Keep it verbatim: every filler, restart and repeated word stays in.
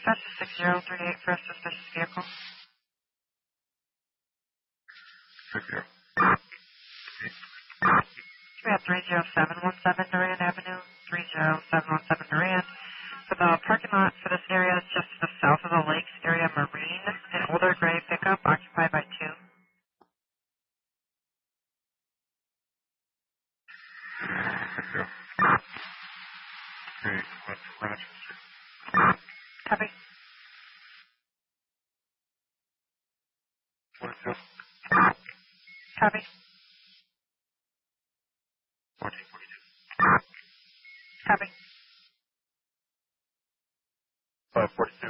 Dispatch six zero three eight for a suspicious vehicle. Six zero. We have three zero seven one seven Durand Avenue, three zero seven one seven Durand. So the parking lot for this area is just to the south of the Lakes Area Marine, an older gray pickup occupied by two. Six zero. Okay, let's run it. Copy. What is this? Copy. Fourteen forty-two. Copy. Five forty.